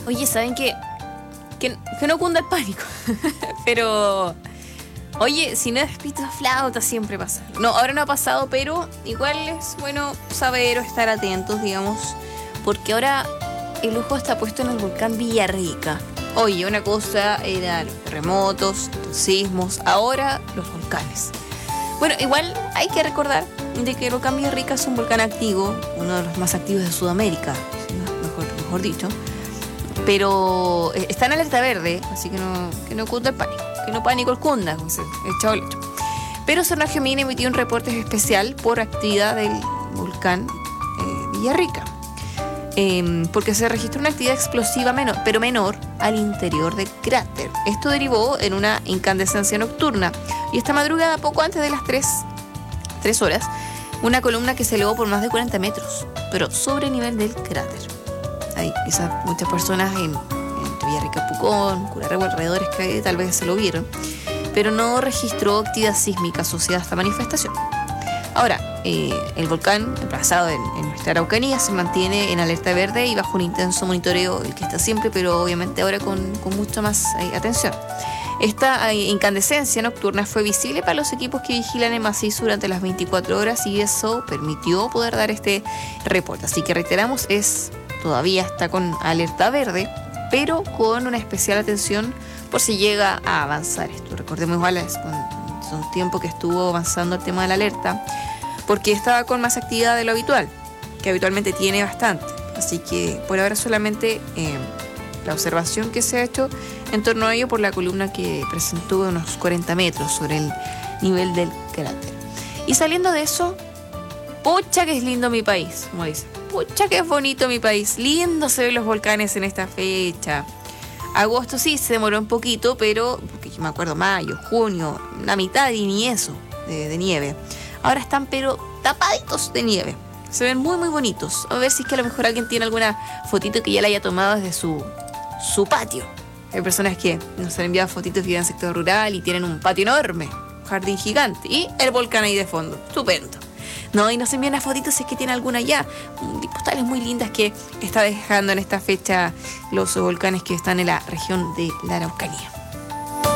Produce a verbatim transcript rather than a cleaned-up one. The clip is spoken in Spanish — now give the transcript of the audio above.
Oye, ¿saben qué? Que, que no cunda el pánico. Pero, oye, si no es pito flauta, siempre pasa. No, ahora no ha pasado, pero igual es bueno saber o estar atentos, digamos, porque ahora el ojo está puesto en el volcán Villarrica. Oye, una cosa era los terremotos, los sismos, ahora los volcanes. Bueno, igual hay que recordar de que el volcán Villarrica es un volcán activo, uno de los más activos de Sudamérica, mejor, mejor dicho. Pero está en alerta verde, así que no, que no cunda el pánico, que no pánico el cunda, como se echado el hecho. Pero Cernaje Geomín emitió un reporte especial por actividad del volcán eh, Villarrica, eh, porque se registró una actividad explosiva menor, pero menor al interior del cráter. Esto derivó en una incandescencia nocturna y esta madrugada, poco antes de las tres horas, una columna que se elevó por más de cuarenta metros, pero sobre el nivel del cráter. Hay quizás muchas personas en, en Villarrica, Pucón, Curarrehue, alrededores que tal vez se lo vieron, pero no registró actividad sísmica asociada a esta manifestación. Ahora, eh, el volcán emplazado en, en nuestra Araucanía se mantiene en alerta verde y bajo un intenso monitoreo, el que está siempre, pero obviamente ahora con, con mucha más eh, atención. Esta eh, incandescencia nocturna fue visible para los equipos que vigilan el macizo durante las veinticuatro horas y eso permitió poder dar este reporte. Así que reiteramos, es... todavía está con alerta verde, pero con una especial atención por si llega a avanzar esto. Recordemos igual, es un tiempo que estuvo avanzando el tema de la alerta, porque estaba con más actividad de lo habitual, que habitualmente tiene bastante. Así que por ahora solamente eh, la observación que se ha hecho en torno a ello por la columna que presentó unos cuarenta metros sobre el nivel del cráter. Y saliendo de eso, pucha que es lindo mi país, como dicen. Pucha que es bonito mi país, lindo se ven los volcanes en esta fecha. Agosto sí se demoró un poquito, pero porque yo me acuerdo mayo, junio, la mitad y ni eso de, de nieve. Ahora están pero tapaditos de nieve, se ven muy muy bonitos. A ver si es que a lo mejor alguien tiene alguna fotito que ya la haya tomado desde su, su patio. Hay personas que nos han enviado fotitos que viven en el sector rural y tienen un patio enorme, un jardín gigante y el volcán ahí de fondo, estupendo. No, y nos envían las fotitos si es que tiene alguna ya. Postales muy lindas que está dejando en esta fecha los volcanes que están en la región de la Araucanía.